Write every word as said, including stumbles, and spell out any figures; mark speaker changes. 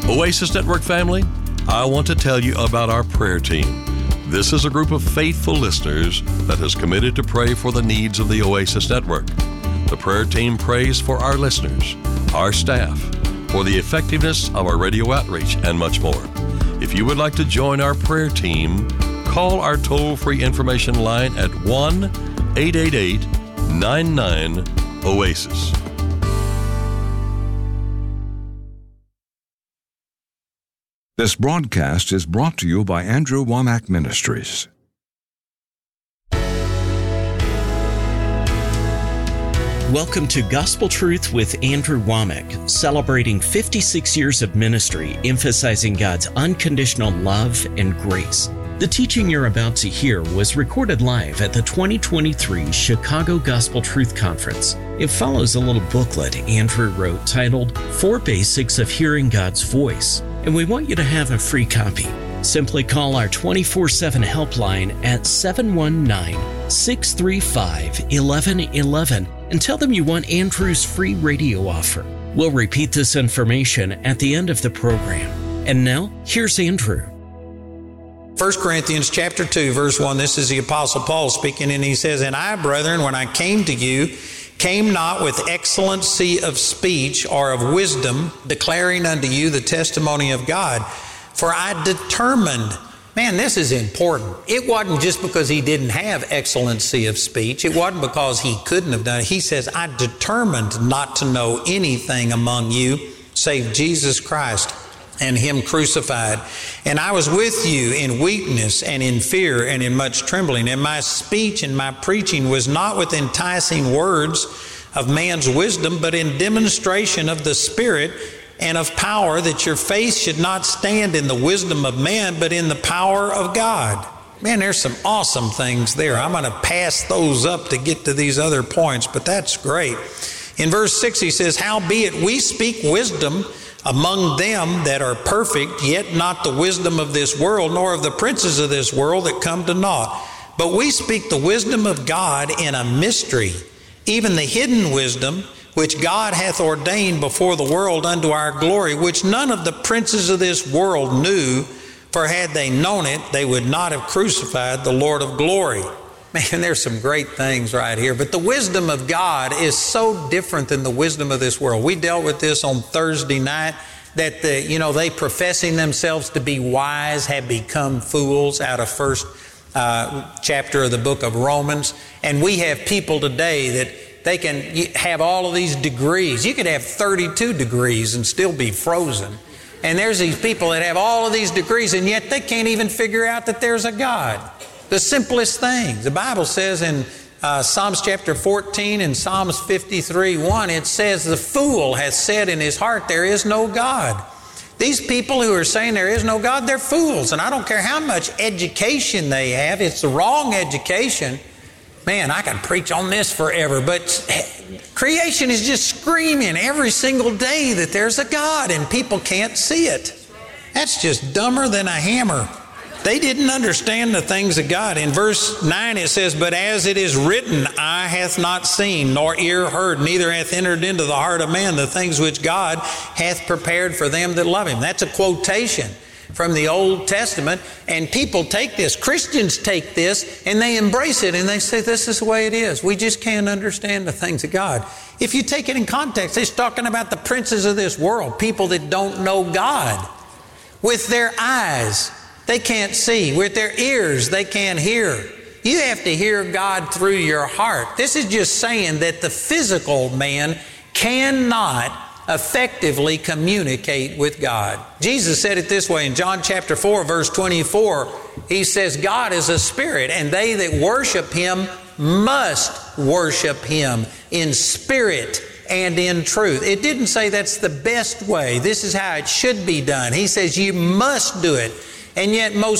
Speaker 1: Oasis Network family, I want to tell you about our prayer team. This is a group of faithful listeners that has committed to pray for the needs of the Oasis Network. The prayer team prays for our listeners, our staff, for the effectiveness of our radio outreach, and much more. If you would like to join our prayer team, call our toll-free information line at one eight eight eight, nine nine, OASIS.
Speaker 2: This broadcast is brought to you by Andrew Wommack Ministries.
Speaker 3: Welcome to Gospel Truth with Andrew Wommack, celebrating fifty-six years of ministry, emphasizing God's unconditional love and grace. The teaching you're about to hear was recorded live at the twenty twenty-three Chicago Gospel Truth Conference. It follows a little booklet Andrew wrote titled Four Basics of Hearing God's Voice, and we want you to have a free copy. Simply call our twenty-four seven helpline at seven one nine, six three five, one one one one and tell them you want Andrew's free radio offer. We'll repeat this information at the end of the program. And now, here's Andrew.
Speaker 4: First Corinthians chapter two, verse one, this is the Apostle Paul speaking, and he says, And I, brethren, when I came to you, came not with excellency of speech or of wisdom, declaring unto you the testimony of God. For I determined, man, this is important. It wasn't just because he didn't have excellency of speech. It wasn't because he couldn't have done it. He says, I determined not to know anything among you save Jesus Christ and Him crucified. And I was with you in weakness and in fear and in much trembling. And my speech and my preaching was not with enticing words of man's wisdom, but in demonstration of the Spirit and of power, that your faith should not stand in the wisdom of man, but in the power of God. Man, there's some awesome things there. I'm going to pass those up to get to these other points, but that's great. In verse six, he says, Howbeit we speak wisdom among them that are perfect, yet not the wisdom of this world, nor of the princes of this world that come to naught. But we speak the wisdom of God in a mystery, even the hidden wisdom, which God hath ordained before the world unto our glory, which none of the princes of this world knew, for had they known it, they would not have crucified the Lord of glory. Man, there's some great things right here. But the wisdom of God is so different than the wisdom of this world. We dealt with this on Thursday night, that the, you know, they professing themselves to be wise have become fools, out of first uh, chapter of the book of Romans. And we have people today that they can have all of these degrees. You could have thirty-two degrees and still be frozen. And there's these people that have all of these degrees, and yet they can't even figure out that there's a God. The simplest things. The Bible says in uh, Psalms chapter fourteen and Psalms fifty-three, one, it says, The fool hath said in his heart, there is no God. These people who are saying there is no God, they're fools. And I don't care how much education they have. It's the wrong education. Man, I can preach on this forever, but creation is just screaming every single day that there's a God, and people can't see it. That's just dumber than a hammer. They didn't understand the things of God. In verse nine it says, But as it is written, eye hath not seen, nor ear heard, neither hath entered into the heart of man the things which God hath prepared for them that love Him. That's a quotation from the Old Testament, and people take this, Christians take this, and they embrace it, and they say, this is the way it is. We just can't understand the things of God. If you take it in context, it's talking about the princes of this world, people that don't know God. With their eyes, they can't see. With their ears, they can't hear. You have to hear God through your heart. This is just saying that the physical man cannot effectively communicate with God. Jesus said it this way in John chapter four, verse twenty-four. He says, God is a spirit, and they that worship Him must worship Him in spirit and in truth. It didn't say that's the best way. This is how it should be done. He says you must do it. And yet most